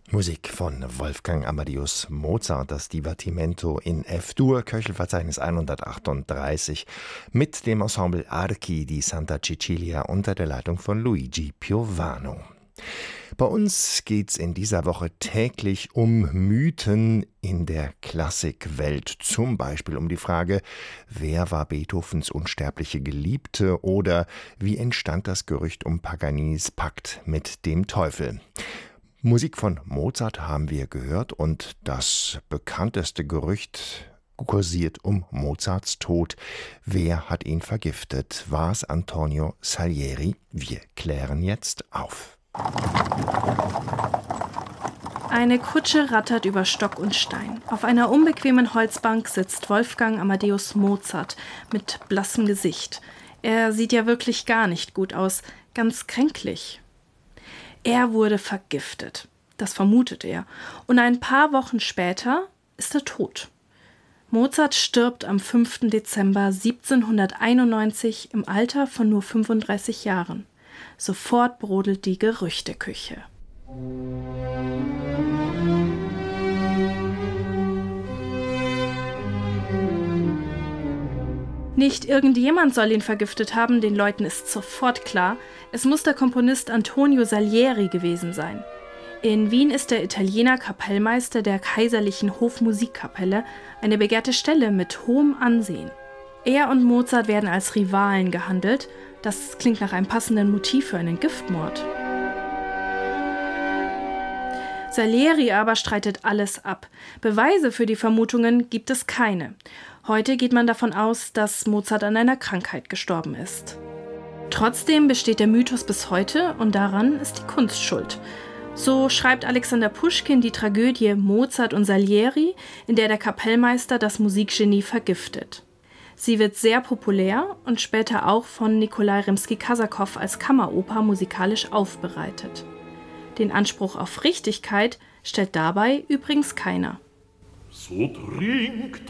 Musik von Wolfgang Amadeus Mozart, das Divertimento in F-Dur, Köchelverzeichnis 138, mit dem Ensemble Archi di Santa Cecilia unter der Leitung von Luigi Piovano. Bei uns geht's in dieser Woche täglich um Mythen in der Klassikwelt. Zum Beispiel um die Frage, wer war Beethovens unsterbliche Geliebte oder wie entstand das Gerücht um Paganinis Pakt mit dem Teufel. Musik von Mozart haben wir gehört und das bekannteste Gerücht kursiert um Mozarts Tod. Wer hat ihn vergiftet? War es Antonio Salieri? Wir klären jetzt auf. Eine Kutsche rattert über Stock und Stein. Auf einer unbequemen Holzbank sitzt Wolfgang Amadeus Mozart mit blassem Gesicht. Er sieht ja wirklich gar nicht gut aus, ganz kränklich. Er wurde vergiftet, das vermutet er, und ein paar Wochen später ist er tot. Mozart stirbt am 5. Dezember 1791 im Alter von nur 35 Jahren. Sofort brodelt die Gerüchteküche. Nicht irgendjemand soll ihn vergiftet haben, den Leuten ist sofort klar, es muss der Komponist Antonio Salieri gewesen sein. In Wien ist der Italiener Kapellmeister der Kaiserlichen Hofmusikkapelle, eine begehrte Stelle mit hohem Ansehen. Er und Mozart werden als Rivalen gehandelt, das klingt nach einem passenden Motiv für einen Giftmord. Salieri aber streitet alles ab. Beweise für die Vermutungen gibt es keine. Heute geht man davon aus, dass Mozart an einer Krankheit gestorben ist. Trotzdem besteht der Mythos bis heute und daran ist die Kunst schuld. So schreibt Alexander Puschkin die Tragödie Mozart und Salieri, in der der Kapellmeister das Musikgenie vergiftet. Sie wird sehr populär und später auch von Nikolai Rimski-Korsakow als Kammeroper musikalisch aufbereitet. Den Anspruch auf Richtigkeit stellt dabei übrigens keiner. So trinkt